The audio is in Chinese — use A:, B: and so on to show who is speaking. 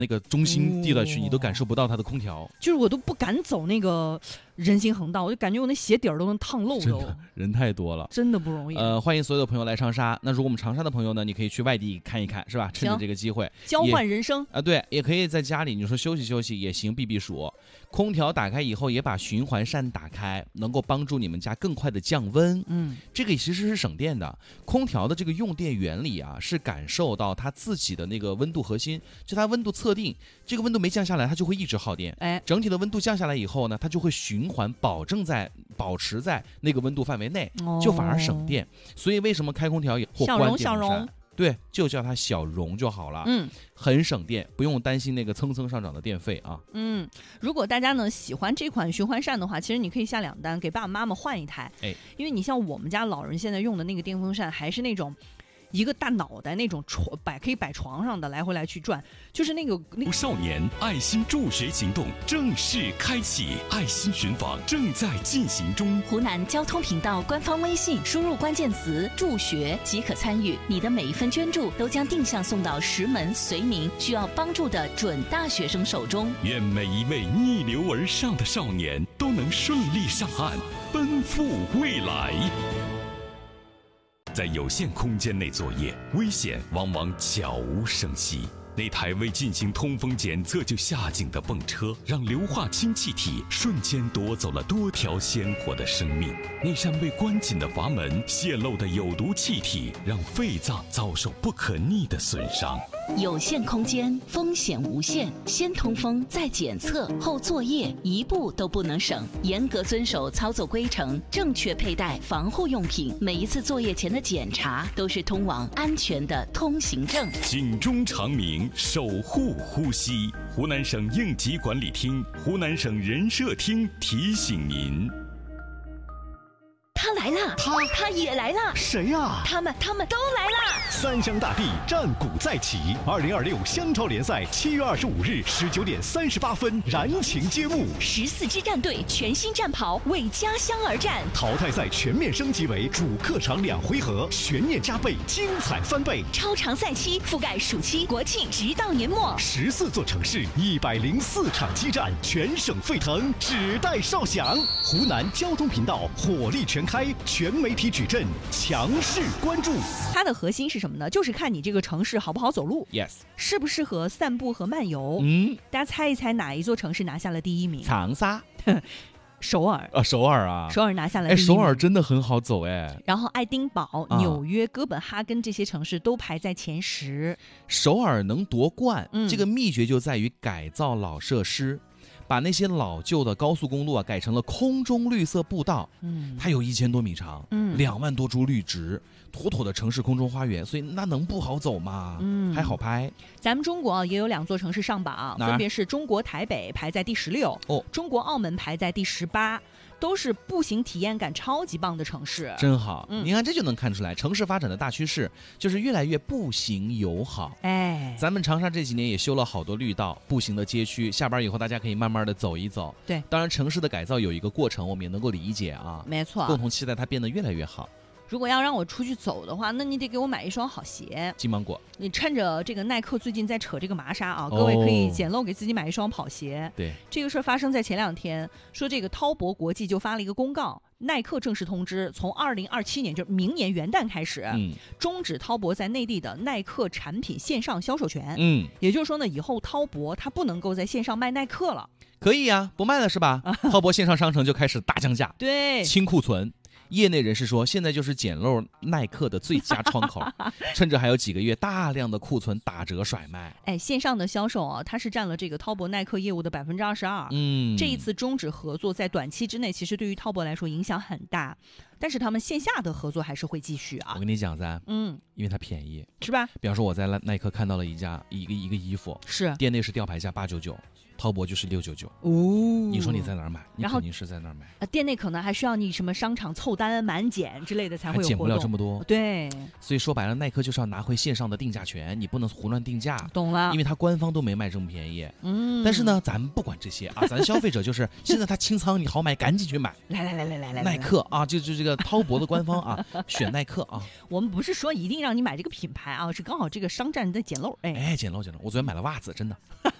A: 那个中心地带区，你都感受不到它的空调，
B: 就是我都不敢走那个人行横道，我就感觉我那鞋底儿都能烫漏都，
A: 人太多了，
B: 真的不容易。
A: 欢迎所有的朋友来长沙。那如果我们长沙的朋友呢，你可以去外地看一看，是吧？趁着这个机会
B: 交换人生
A: 啊，对，也可以在家里，你说休息休息也行，避避暑。空调打开以后，也把循环扇打开，能够帮助你们家更快的降温。这个其实是省电的。空调的这个用电原理啊，是感受到它自己的那个温度核心，就它温度测定，这个温度没降下来，它就会一直耗电。整体的温度降下来以后呢，它就会循环保持在那个温度范围内，就反而省电。所以为什么开空调也或关电风扇？对，就叫它小容就好了。很省电，不用担心那个蹭蹭上涨的电费啊。
B: 如果大家呢喜欢这款循环扇的话，其实你可以下2单，给爸爸妈妈换一台。因为你像我们家老人现在用的那个电风扇，还是那种一个大脑袋那种可以摆床上的，来回来去转，就是那个
C: 少年爱心助学行动正式开启，爱心寻访正在进行中。
D: 湖南交通频道官方微信输入关键词助学即可参与，你的每一份捐助都将定向送到石门绥宁需要帮助的准大学生手中。
C: 愿每一位逆流而上的少年都能顺利上岸，奔赴未来。在有限空间内作业，危险往往悄无声息。那台未进行通风检测就下井的泵车，让硫化氢气体瞬间夺走了多条鲜活的生命。那扇被关紧的阀门泄漏的有毒气体，让肺脏遭受不可逆的损伤。
D: 有限空间，风险无限，先通风再检测后作业，一步都不能省。严格遵守操作规程，正确佩戴防护用品，每一次作业前的检查都是通往安全的通行证。
C: 警钟长鸣，守护呼吸。湖南省应急管理厅、湖南省人社厅提醒您。
D: 他来了，他也来了，
E: 谁呀？
D: 他们都来了。
E: 三湘大地战鼓再起，2026湘超联赛7月25日19点38分燃情揭幕。
D: 14支战队全新战袍为家乡而战，
E: 淘汰赛全面升级为主客场2回合，悬念加倍，精彩翻倍。
D: 超长赛期覆盖暑期、国庆，直到年末。
E: 14座城市，104场激战，全省沸腾，只待哨响。湖南交通频道火力全开，全媒体矩阵强势关注。
B: 它的核心是什么呢？就是看你这个城市好不好走路，
A: Yes，
B: 适不适合散步和漫游。大家猜一猜哪一座城市拿下了第1名？
A: 长沙。
B: 首尔
A: 首尔啊，
B: 首尔拿下了第1名。
A: 首尔真的很好走
B: 然后爱丁堡、纽约、哥本哈根这些城市都排在前10。
A: 首尔能夺冠，这个秘诀就在于改造老设施。把那些老旧的高速公路改成了空中绿色步道，它有1000多米长，2万多株绿植，妥妥的城市空中花园，所以那能不好走吗？还好拍。
B: 咱们中国也有2座城市上榜，分别是中国台北排在第16，中国澳门排在第18。都是步行体验感超级棒的城市，
A: 真好。你看这就能看出来，城市发展的大趋势就是越来越步行友好。咱们长沙这几年也修了好多绿道、步行的街区，下班以后大家可以慢慢的走一走。
B: 对，
A: 当然城市的改造有一个过程，我们也能够理解啊。
B: 没错，
A: 共同期待它变得越来越好。
B: 如果要让我出去走的话，那你得给我买一双好鞋。
A: 金芒果，
B: 你趁着这个耐克最近在扯这个麻纱啊，各位可以捡漏给自己买一双跑鞋。
A: 对，
B: 这个事儿发生在前2天，说这个滔博国际就发了一个公告，耐克正式通知，从2027年，就是明年元旦开始，终止滔博在内地的耐克产品线上销售权。也就是说呢，以后滔博它不能够在线上卖耐克了。
A: 可以呀，不卖了是吧？滔博线上商城就开始大降价，
B: 对，
A: 清库存。业内人士说，现在就是捡漏耐克的最佳窗口，趁着还有几个月，大量的库存打折甩卖。
B: 线上的销售啊，它是占了这个滔博耐克业务的22%。这一次终止合作，在短期之内，其实对于滔博来说影响很大，但是他们线下的合作还是会继续啊。
A: 我跟你讲噻，因为它便宜，
B: 是吧？
A: 比方说我在耐克看到了一个衣服，
B: 是
A: 店内是吊牌价899。滔博就是699你说你在哪儿买？你肯定是在那儿买。
B: 店内可能还需要你什么商场凑单、满减之类的才会有活动，
A: 减不了这么多。
B: 对，
A: 所以说白了，耐克就是要拿回线上的定价权，你不能胡乱定价。
B: 懂了，
A: 因为它官方都没卖这么便宜。但是呢，咱们不管这些啊，咱消费者就是现在它清仓，你好买赶紧去买。
B: 来，
A: 耐克啊，就这个个滔博的官方啊，选耐克啊。
B: 我们不是说一定让你买这个品牌啊，是刚好这个商战在捡漏。
A: 哎，捡漏，我昨天买了袜子，真的。